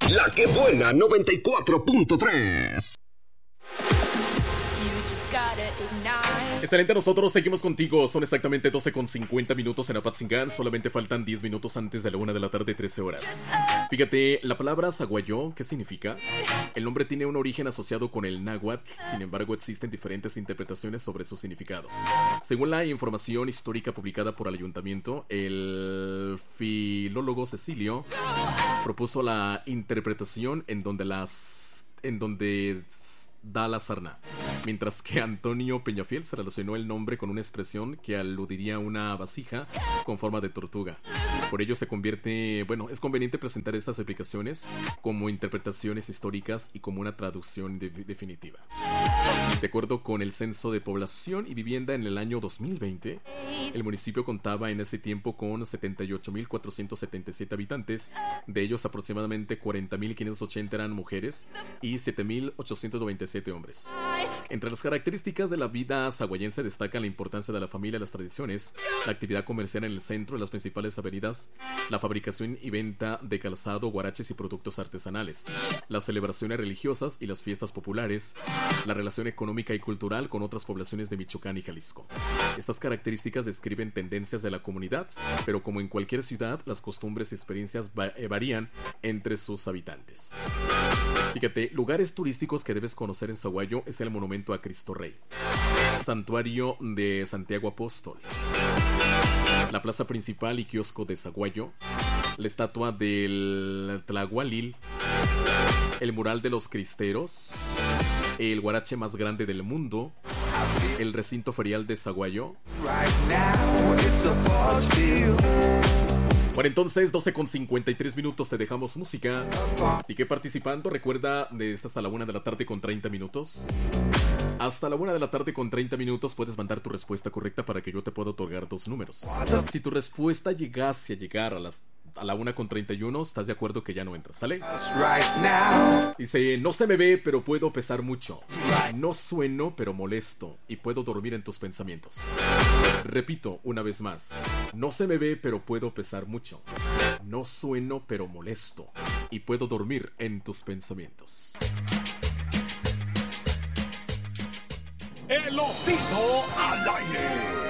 La que buena 94.3. Excelente, nosotros seguimos contigo. Son exactamente 12:50 minutos en Apatzingán. Solamente faltan 10 minutos antes de la 1 de la tarde, 13 horas. Fíjate, la palabra zaguayo, ¿qué significa? El nombre tiene un origen asociado con el náhuatl. Sin embargo, existen diferentes interpretaciones sobre su significado. Según la información histórica publicada por el ayuntamiento, el filólogo Cecilio propuso la interpretación en donde da la sarna, mientras que Antonio Peñafiel se relacionó el nombre con una expresión que aludiría a una vasija con forma de tortuga. Por ello es conveniente presentar estas explicaciones como interpretaciones históricas y como una traducción definitiva. De acuerdo con el Censo de Población y Vivienda en el año 2020, el municipio contaba en ese tiempo con 78.477 habitantes. De ellos aproximadamente 40.580 eran mujeres y 7.897 hombres. Entre las características de la vida zaguayense destacan la importancia de la familia, las tradiciones, la actividad comercial en el centro de las principales avenidas, la fabricación y venta de calzado, guaraches y productos artesanales, las celebraciones religiosas y las fiestas populares, la relación económica y cultural con otras poblaciones de Michoacán y Jalisco. Estas características describen tendencias de la comunidad, pero como en cualquier ciudad, las costumbres y experiencias varían entre sus habitantes. Fíjate, lugares turísticos que debes conocer en Zaguayo es el monumento a Cristo Rey, santuario de Santiago Apóstol, la plaza principal y kiosco de Zaguayo, la estatua del Tlahualil, el mural de los cristeros, el guarache más grande del mundo, el recinto ferial de Zaguayo. Bueno, entonces 12:53 minutos, te dejamos música. Sigue participando, recuerda, de esta hasta la 1 de la tarde con 30 minutos. Hasta la 1 de la tarde con 30 minutos puedes mandar tu respuesta correcta para que yo te pueda otorgar 2 números. Si tu respuesta llegase a llegar a la 1:31, estás de acuerdo que ya no entras, ¿sale? Dice, no se me ve, pero puedo pesar mucho. No sueno, pero molesto. Y puedo dormir en tus pensamientos. Repito una vez más. No se me ve, pero puedo pesar mucho. No sueno, pero molesto. Y puedo dormir en tus pensamientos. El osito al aire.